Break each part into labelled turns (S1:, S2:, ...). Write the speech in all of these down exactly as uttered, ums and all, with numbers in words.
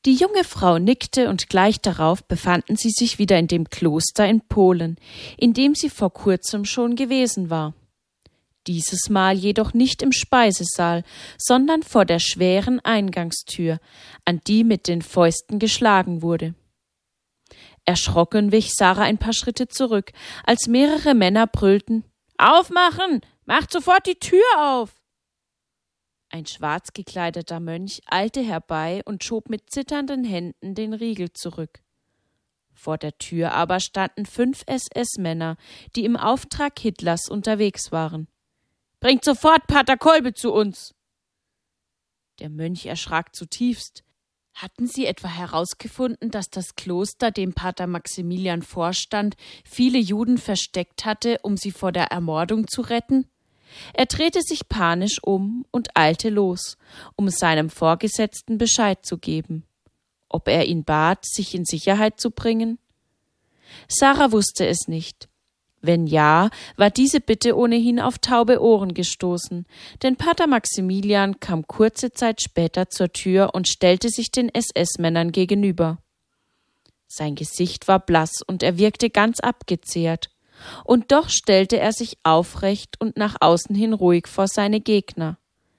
S1: Die junge Frau nickte und gleich darauf befanden sie sich wieder in dem Kloster in Polen, in dem sie vor kurzem schon gewesen war. Dieses Mal jedoch nicht im Speisesaal, sondern vor der schweren Eingangstür, an die mit den Fäusten geschlagen wurde. Erschrocken wich Sarah ein paar Schritte zurück, als mehrere Männer brüllten: »Aufmachen! Macht sofort die Tür auf!« Ein schwarz gekleideter Mönch eilte herbei und schob mit zitternden Händen den Riegel zurück. Vor der Tür aber standen fünf S S-Männer, die im Auftrag Hitlers unterwegs waren. »Bringt sofort Pater Kolbe zu uns!« Der Mönch erschrak zutiefst. Hatten sie etwa herausgefunden, dass das Kloster, dem Pater Maximilian vorstand, viele Juden versteckt hatte, um sie vor der Ermordung zu retten? Er drehte sich panisch um und eilte los, um seinem Vorgesetzten Bescheid zu geben. Ob er ihn bat, sich in Sicherheit zu bringen? Sarah wusste es nicht. Wenn ja, war diese Bitte ohnehin auf taube Ohren gestoßen, denn Pater Maximilian kam kurze Zeit später zur Tür und stellte sich den S S-Männern gegenüber. Sein Gesicht war blass und er wirkte ganz abgezehrt, und doch stellte er sich aufrecht und nach außen hin ruhig vor seine Gegner.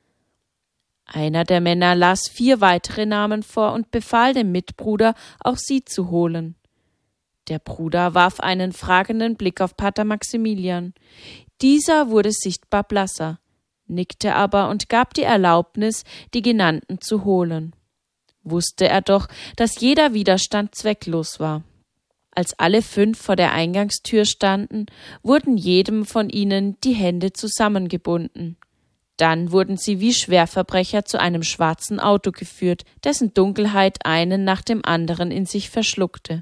S1: Einer der Männer las vier weitere Namen vor und befahl dem Mitbruder, auch sie zu holen. Der Bruder warf einen fragenden Blick auf Pater Maximilian. Dieser wurde sichtbar blasser, nickte aber und gab die Erlaubnis, die Genannten zu holen. Wusste er doch, dass jeder Widerstand zwecklos war. Als alle fünf vor der Eingangstür standen, wurden jedem von ihnen die Hände zusammengebunden. Dann wurden sie wie Schwerverbrecher zu einem schwarzen Auto geführt, dessen Dunkelheit einen nach dem anderen in sich verschluckte.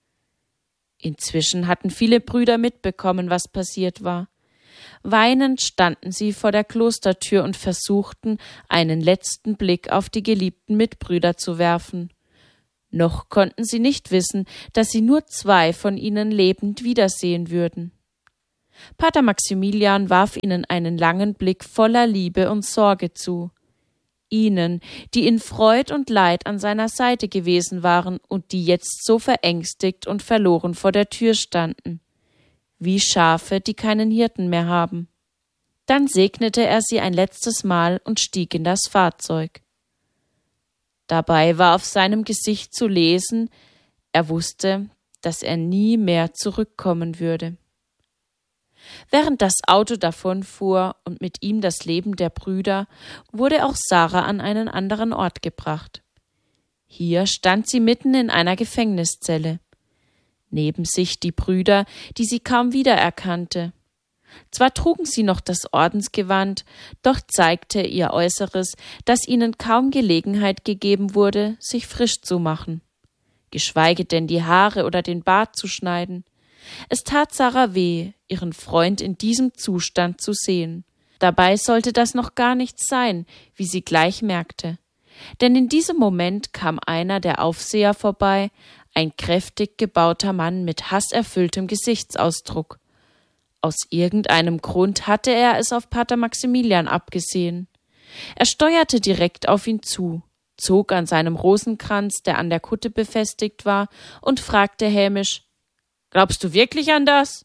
S1: Inzwischen hatten viele Brüder mitbekommen, was passiert war. Weinend standen sie vor der Klostertür und versuchten, einen letzten Blick auf die geliebten Mitbrüder zu werfen. Noch konnten sie nicht wissen, dass sie nur zwei von ihnen lebend wiedersehen würden. Pater Maximilian warf ihnen einen langen Blick voller Liebe und Sorge zu. Ihnen, die in Freud und Leid an seiner Seite gewesen waren und die jetzt so verängstigt und verloren vor der Tür standen, wie Schafe, die keinen Hirten mehr haben. Dann segnete er sie ein letztes Mal und stieg in das Fahrzeug. Dabei war auf seinem Gesicht zu lesen, er wusste, dass er nie mehr zurückkommen würde. Während das Auto davonfuhr und mit ihm das Leben der Brüder, wurde auch Sarah an einen anderen Ort gebracht. Hier stand sie mitten in einer Gefängniszelle. Neben sich die Brüder, die sie kaum wiedererkannte. Zwar trugen sie noch das Ordensgewand, doch zeigte ihr Äußeres, dass ihnen kaum Gelegenheit gegeben wurde, sich frisch zu machen. Geschweige denn die Haare oder den Bart zu schneiden. Es tat Sarah weh, ihren Freund in diesem Zustand zu sehen. Dabei sollte das noch gar nichts sein, wie sie gleich merkte. Denn in diesem Moment kam einer der Aufseher vorbei, ein kräftig gebauter Mann mit hasserfülltem Gesichtsausdruck. Aus irgendeinem Grund hatte er es auf Pater Maximilian abgesehen. Er steuerte direkt auf ihn zu, zog an seinem Rosenkranz, der an der Kutte befestigt war, und fragte hämisch: »Glaubst du wirklich an das?«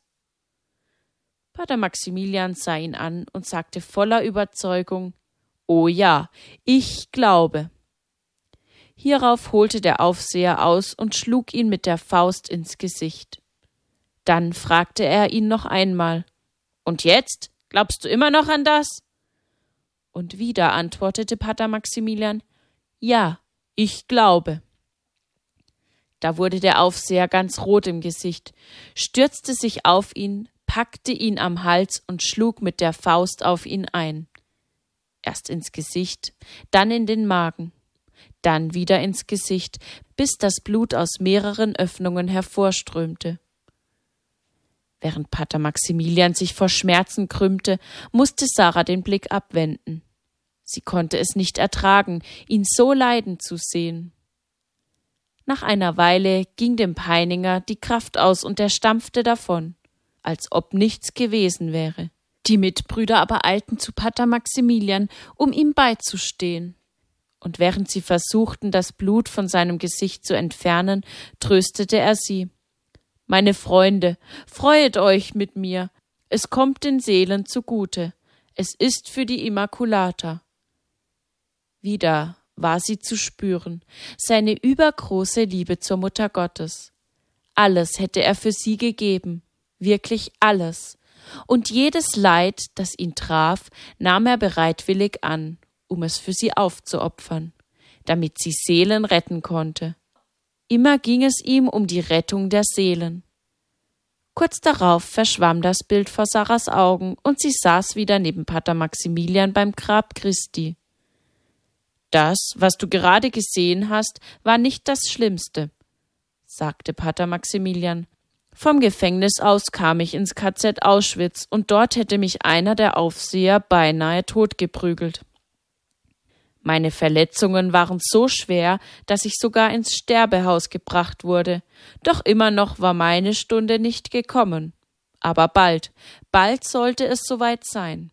S1: Pater Maximilian sah ihn an und sagte voller Überzeugung: »Oh ja, ich glaube.« Hierauf holte der Aufseher aus und schlug ihn mit der Faust ins Gesicht. Dann fragte er ihn noch einmal: »Und jetzt? Glaubst du immer noch an das?« Und wieder antwortete Pater Maximilian: »Ja, ich glaube.« Da wurde der Aufseher ganz rot im Gesicht, stürzte sich auf ihn, packte ihn am Hals und schlug mit der Faust auf ihn ein. Erst ins Gesicht, dann in den Magen, dann wieder ins Gesicht, bis das Blut aus mehreren Öffnungen hervorströmte. Während Pater Maximilian sich vor Schmerzen krümmte, musste Sarah den Blick abwenden. Sie konnte es nicht ertragen, ihn so leiden zu sehen. Nach einer Weile ging dem Peiniger die Kraft aus und er stampfte davon, als ob nichts gewesen wäre. Die Mitbrüder aber eilten zu Pater Maximilian, um ihm beizustehen. Und während sie versuchten, das Blut von seinem Gesicht zu entfernen, tröstete er sie. »Meine Freunde, freuet euch mit mir. Es kommt den Seelen zugute. Es ist für die Immaculata.« Wieder war sie zu spüren, seine übergroße Liebe zur Mutter Gottes. Alles hätte er für sie gegeben, wirklich alles. Und jedes Leid, das ihn traf, nahm er bereitwillig an, um es für sie aufzuopfern, damit sie Seelen retten konnte. Immer ging es ihm um die Rettung der Seelen. Kurz darauf verschwamm das Bild vor Sarahs Augen und sie saß wieder neben Pater Maximilian beim Grab Christi. »Das, was du gerade gesehen hast, war nicht das Schlimmste«, sagte Pater Maximilian. »Vom Gefängnis aus kam ich ins K Z Auschwitz und dort hätte mich einer der Aufseher beinahe totgeprügelt. Meine Verletzungen waren so schwer, dass ich sogar ins Sterbehaus gebracht wurde. Doch immer noch war meine Stunde nicht gekommen. Aber bald, bald sollte es soweit sein.«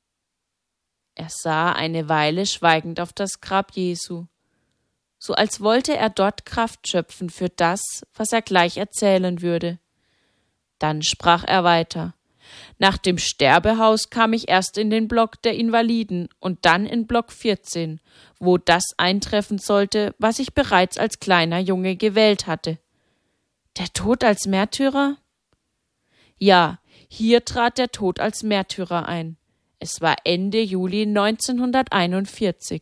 S1: Er sah eine Weile schweigend auf das Grab Jesu, so als wollte er dort Kraft schöpfen für das, was er gleich erzählen würde. Dann sprach er weiter. »Nach dem Sterbehaus kam ich erst in den Block der Invaliden und dann in Block vierzehn, wo das eintreffen sollte, was ich bereits als kleiner Junge gewählt hatte.« »Der Tod als Märtyrer?« »Ja, hier trat der Tod als Märtyrer ein. Es war Ende Juli neunzehnhunderteinundvierzig.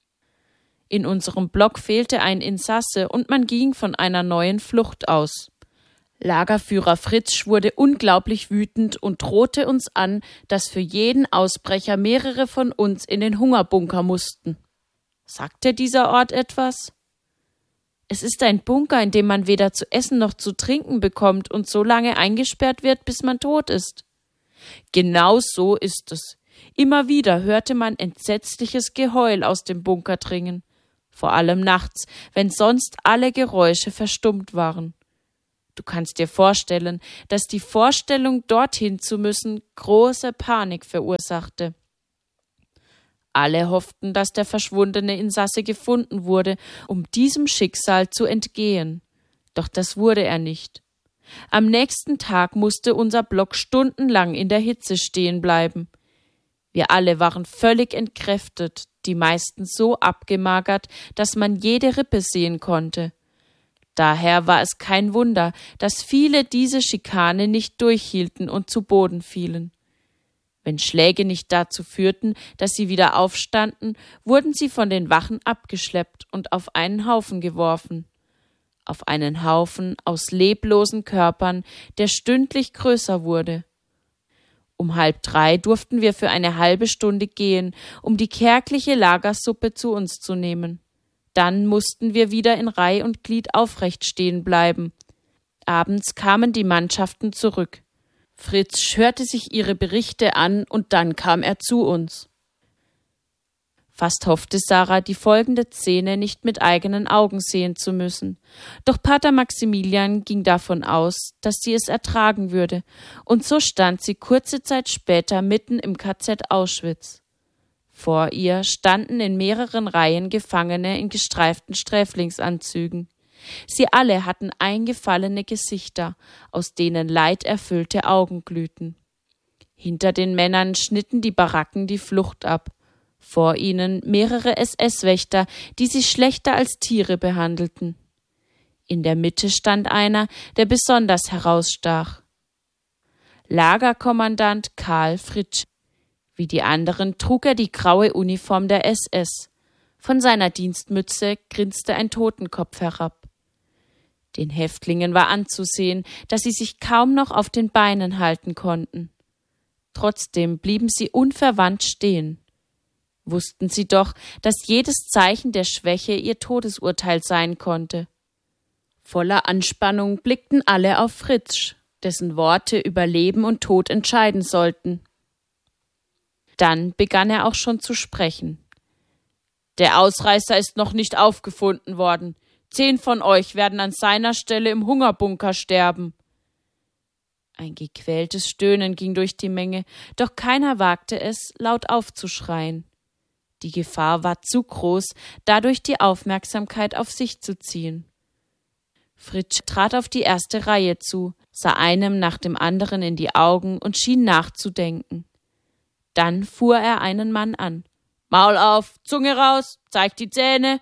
S1: In unserem Block fehlte ein Insasse und man ging von einer neuen Flucht aus. Lagerführer Fritsch wurde unglaublich wütend und drohte uns an, dass für jeden Ausbrecher mehrere von uns in den Hungerbunker mussten. Sagt dir dieser Ort etwas? Es ist ein Bunker, in dem man weder zu essen noch zu trinken bekommt und so lange eingesperrt wird, bis man tot ist. Genau so ist es. Immer wieder hörte man entsetzliches Geheul aus dem Bunker dringen, vor allem nachts, wenn sonst alle Geräusche verstummt waren. Du kannst dir vorstellen, dass die Vorstellung, dorthin zu müssen, große Panik verursachte. Alle hofften, dass der verschwundene Insasse gefunden wurde, um diesem Schicksal zu entgehen. Doch das wurde er nicht. Am nächsten Tag musste unser Block stundenlang in der Hitze stehen bleiben. Wir alle waren völlig entkräftet, die meisten so abgemagert, dass man jede Rippe sehen konnte. Daher war es kein Wunder, dass viele diese Schikane nicht durchhielten und zu Boden fielen. Wenn Schläge nicht dazu führten, dass sie wieder aufstanden, wurden sie von den Wachen abgeschleppt und auf einen Haufen geworfen. Auf einen Haufen aus leblosen Körpern, der stündlich größer wurde. Um halb drei durften wir für eine halbe Stunde gehen, um die kärgliche Lagersuppe zu uns zu nehmen. Dann mussten wir wieder in Reih und Glied aufrecht stehen bleiben. Abends kamen die Mannschaften zurück. Fritsch hörte sich ihre Berichte an und dann kam er zu uns. Fast hoffte Sarah, die folgende Szene nicht mit eigenen Augen sehen zu müssen. Doch Pater Maximilian ging davon aus, dass sie es ertragen würde, und so stand sie kurze Zeit später mitten im K Z Auschwitz. Vor ihr standen in mehreren Reihen Gefangene in gestreiften Sträflingsanzügen. Sie alle hatten eingefallene Gesichter, aus denen leiderfüllte Augen glühten. Hinter den Männern schnitten die Baracken die Flucht ab. Vor ihnen mehrere S S-Wächter, die sie schlechter als Tiere behandelten. In der Mitte stand einer, der besonders herausstach. Lagerkommandant Karl Fritsch. Wie die anderen trug er die graue Uniform der S S. Von seiner Dienstmütze grinste ein Totenkopf herab. Den Häftlingen war anzusehen, dass sie sich kaum noch auf den Beinen halten konnten. Trotzdem blieben sie unverwandt stehen. Wussten sie doch, dass jedes Zeichen der Schwäche ihr Todesurteil sein konnte. Voller Anspannung blickten alle auf Fritsch, dessen Worte über Leben und Tod entscheiden sollten. Dann begann er auch schon zu sprechen. »Der Ausreißer ist noch nicht aufgefunden worden. Zehn von euch werden an seiner Stelle im Hungerbunker sterben.« Ein gequältes Stöhnen ging durch die Menge, doch keiner wagte es, laut aufzuschreien. Die Gefahr war zu groß, dadurch die Aufmerksamkeit auf sich zu ziehen. Fritsch trat auf die erste Reihe zu, sah einem nach dem anderen in die Augen und schien nachzudenken. Dann fuhr er einen Mann an. »Maul auf, Zunge raus, zeig die Zähne!«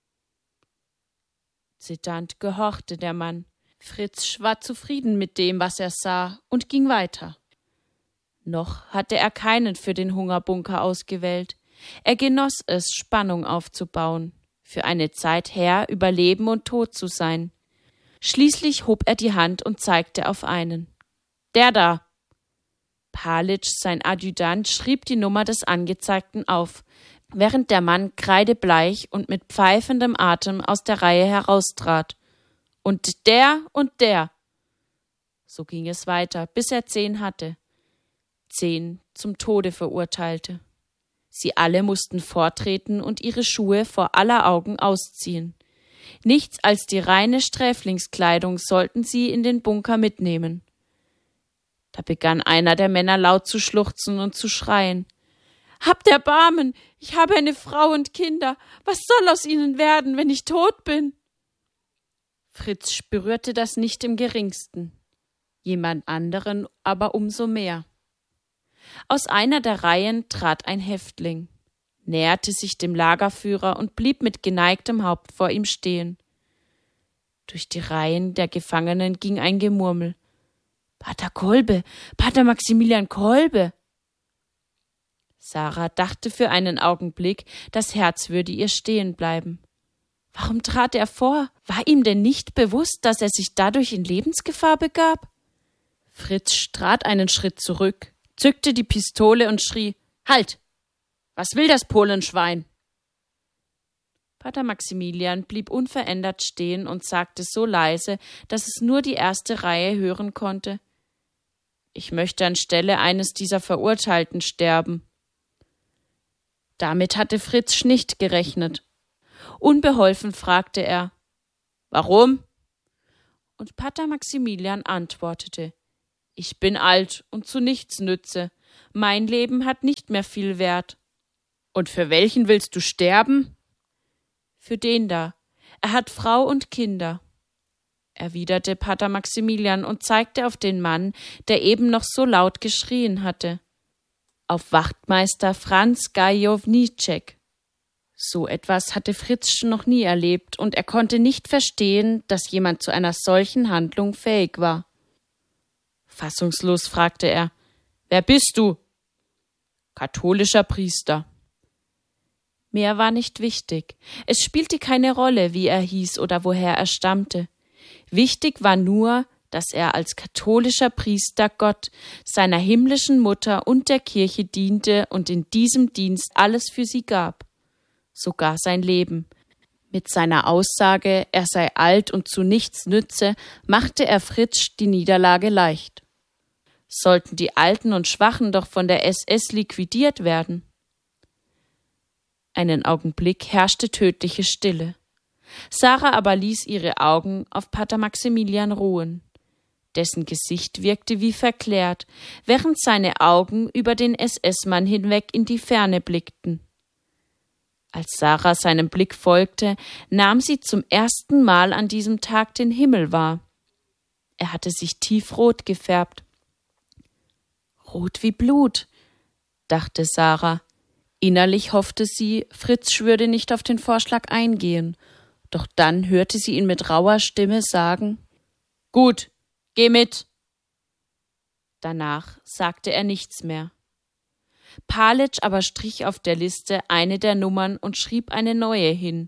S1: Zitternd gehorchte der Mann. Fritsch war zufrieden mit dem, was er sah, und ging weiter. Noch hatte er keinen für den Hungerbunker ausgewählt. Er genoss es, Spannung aufzubauen, für eine Zeit Herr über Leben und Tod zu sein. Schließlich hob er die Hand und zeigte auf einen. »Der da!« Palitsch, sein Adjutant, schrieb die Nummer des Angezeigten auf, während der Mann kreidebleich und mit pfeifendem Atem aus der Reihe heraustrat. »Und der und der!« So ging es weiter, bis er zehn hatte. Zehn zum Tode verurteilte. Sie alle mussten vortreten und ihre Schuhe vor aller Augen ausziehen. Nichts als die reine Sträflingskleidung sollten sie in den Bunker mitnehmen. Da begann einer der Männer laut zu schluchzen und zu schreien. »Habt Erbarmen! Ich habe eine Frau und Kinder! Was soll aus ihnen werden, wenn ich tot bin?« Fritsch berührte das nicht im geringsten, jemand anderen aber umso mehr. Aus einer der Reihen trat ein Häftling, näherte sich dem Lagerführer und blieb mit geneigtem Haupt vor ihm stehen. Durch die Reihen der Gefangenen ging ein Gemurmel. »Pater Kolbe! Pater Maximilian Kolbe!« Sarah dachte für einen Augenblick, das Herz würde ihr stehen bleiben. Warum trat er vor? War ihm denn nicht bewusst, dass er sich dadurch in Lebensgefahr begab? Fritsch trat einen Schritt zurück, zückte die Pistole und schrie, »Halt! Was will das Polenschwein?« Pater Maximilian blieb unverändert stehen und sagte so leise, dass es nur die erste Reihe hören konnte, »Ich möchte anstelle eines dieser Verurteilten sterben.« Damit hatte Fritsch nicht gerechnet. Unbeholfen fragte er, »Warum?« Und Pater Maximilian antwortete, »Ich bin alt und zu nichts nütze. Mein Leben hat nicht mehr viel Wert.« »Und für welchen willst du sterben?« »Für den da. Er hat Frau und Kinder«, erwiderte Pater Maximilian und zeigte auf den Mann, der eben noch so laut geschrien hatte. Auf Wachtmeister Franz Gajowniczek. So etwas hatte Fritsch noch nie erlebt, und er konnte nicht verstehen, dass jemand zu einer solchen Handlung fähig war. Fassungslos fragte er, »Wer bist du?« »Katholischer Priester.« Mehr war nicht wichtig. Es spielte keine Rolle, wie er hieß oder woher er stammte. Wichtig war nur, dass er als katholischer Priester Gott, seiner himmlischen Mutter und der Kirche diente und in diesem Dienst alles für sie gab, sogar sein Leben. Mit seiner Aussage, er sei alt und zu nichts nütze, machte er Fritsch die Niederlage leicht. Sollten die Alten und Schwachen doch von der S S liquidiert werden? Einen Augenblick herrschte tödliche Stille. Sarah aber ließ ihre Augen auf Pater Maximilian ruhen. Dessen Gesicht wirkte wie verklärt, während seine Augen über den S S-Mann hinweg in die Ferne blickten. Als Sarah seinem Blick folgte, nahm sie zum ersten Mal an diesem Tag den Himmel wahr. Er hatte sich tiefrot gefärbt. »Rot wie Blut«, dachte Sarah. Innerlich hoffte sie, Fritsch würde nicht auf den Vorschlag eingehen. Doch dann hörte sie ihn mit rauer Stimme sagen, »Gut, geh mit!« Danach sagte er nichts mehr. Palitsch aber strich auf der Liste eine der Nummern und schrieb eine neue hin.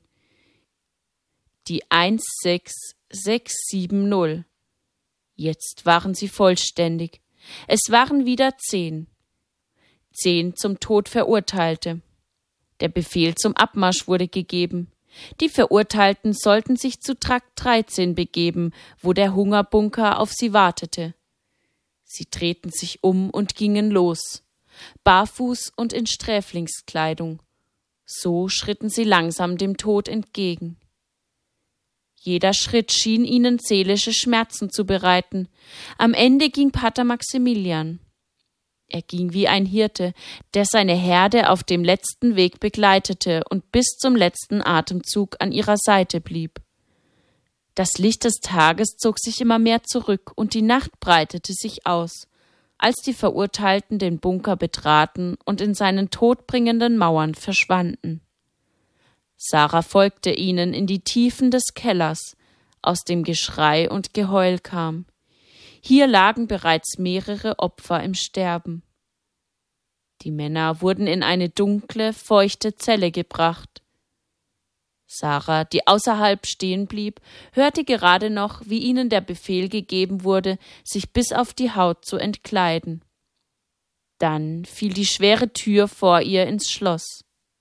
S1: Die eins sechs sechs sieben null. Jetzt waren sie vollständig. Es waren wieder zehn. Zehn zum Tod Verurteilte. Der Befehl zum Abmarsch wurde gegeben. Die Verurteilten sollten sich zu Trakt dreizehn begeben, wo der Hungerbunker auf sie wartete. Sie drehten sich um und gingen los, barfuß und in Sträflingskleidung. So schritten sie langsam dem Tod entgegen. Jeder Schritt schien ihnen seelische Schmerzen zu bereiten. Am Ende ging Pater Maximilian. Er ging wie ein Hirte, der seine Herde auf dem letzten Weg begleitete und bis zum letzten Atemzug an ihrer Seite blieb. Das Licht des Tages zog sich immer mehr zurück und die Nacht breitete sich aus, als die Verurteilten den Bunker betraten und in seinen todbringenden Mauern verschwanden. Sarah folgte ihnen in die Tiefen des Kellers, aus dem Geschrei und Geheul kam. Hier lagen bereits mehrere Opfer im Sterben. Die Männer wurden in eine dunkle, feuchte Zelle gebracht. Sarah, die außerhalb stehen blieb, hörte gerade noch, wie ihnen der Befehl gegeben wurde, sich bis auf die Haut zu entkleiden. Dann fiel die schwere Tür vor ihr ins Schloss.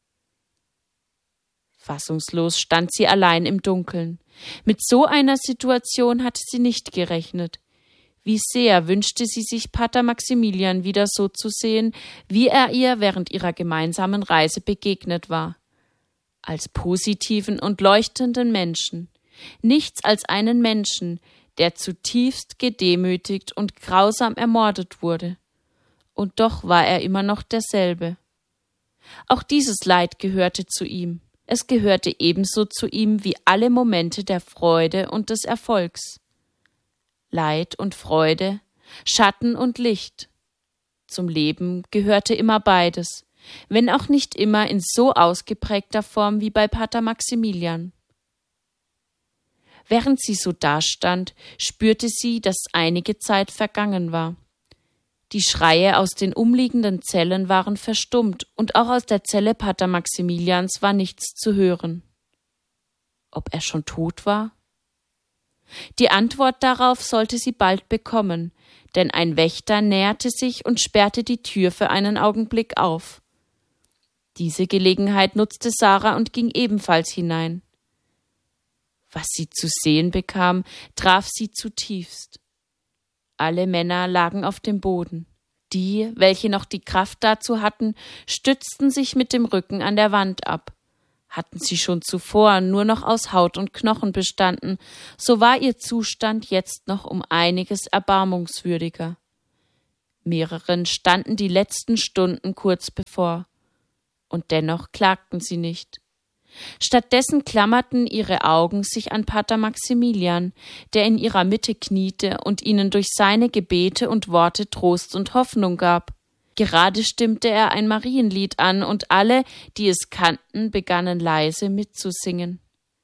S1: Fassungslos stand sie allein im Dunkeln. Mit so einer Situation hatte sie nicht gerechnet. Wie sehr wünschte sie sich Pater Maximilian wieder so zu sehen, wie er ihr während ihrer gemeinsamen Reise begegnet war. Als positiven und leuchtenden Menschen, nichts als einen Menschen, der zutiefst gedemütigt und grausam ermordet wurde. Und doch war er immer noch derselbe. Auch dieses Leid gehörte zu ihm. Es gehörte ebenso zu ihm wie alle Momente der Freude und des Erfolgs. Leid und Freude, Schatten und Licht. Zum Leben gehörte immer beides, wenn auch nicht immer in so ausgeprägter Form wie bei Pater Maximilian. Während sie so dastand, spürte sie, dass einige Zeit vergangen war. Die Schreie aus den umliegenden Zellen waren verstummt und auch aus der Zelle Pater Maximilians war nichts zu hören. Ob er schon tot war? Die Antwort darauf sollte sie bald bekommen, denn ein Wächter näherte sich und sperrte die Tür für einen Augenblick auf. Diese Gelegenheit nutzte Sarah und ging ebenfalls hinein. Was sie zu sehen bekam, traf sie zutiefst. Alle Männer lagen auf dem Boden. Die, welche noch die Kraft dazu hatten, stützten sich mit dem Rücken an der Wand ab. Hatten sie schon zuvor nur noch aus Haut und Knochen bestanden, so war ihr Zustand jetzt noch um einiges erbarmungswürdiger. Mehreren standen die letzten Stunden kurz bevor. Und dennoch klagten sie nicht. Stattdessen klammerten ihre Augen sich an Pater Maximilian, der in ihrer Mitte kniete und ihnen durch seine Gebete und Worte Trost und Hoffnung gab. Gerade stimmte er ein Marienlied an, und alle, die es kannten, begannen leise mitzusingen.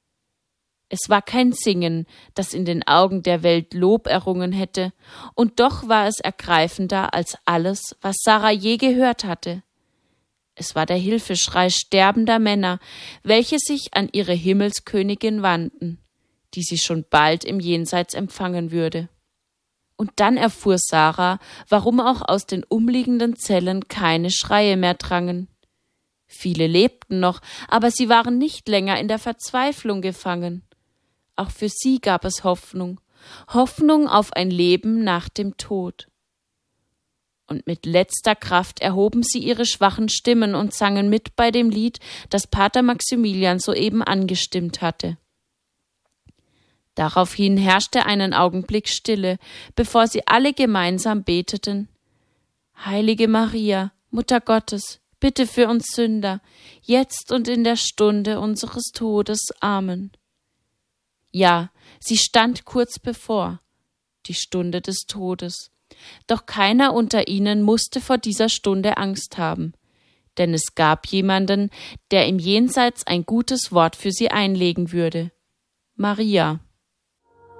S1: Es war kein Singen, das in den Augen der Welt Lob errungen hätte, und doch war es ergreifender als alles, was Sarah je gehört hatte. Es war der Hilfeschrei sterbender Männer, welche sich an ihre Himmelskönigin wandten, die sie schon bald im Jenseits empfangen würde. Und dann erfuhr Sarah, warum auch aus den umliegenden Zellen keine Schreie mehr drangen. Viele lebten noch, aber sie waren nicht länger in der Verzweiflung gefangen. Auch für sie gab es Hoffnung, Hoffnung auf ein Leben nach dem Tod. Und mit letzter Kraft erhoben sie ihre schwachen Stimmen und sangen mit bei dem Lied, das Pater Maximilian soeben angestimmt hatte. Daraufhin herrschte einen Augenblick Stille, bevor sie alle gemeinsam beteten: Heilige Maria, Mutter Gottes, bitte für uns Sünder, jetzt und in der Stunde unseres Todes. Amen. Ja, sie stand kurz bevor, die Stunde des Todes. Doch keiner unter ihnen musste vor dieser Stunde Angst haben, denn es gab jemanden, der im Jenseits ein gutes Wort für sie einlegen würde: Maria.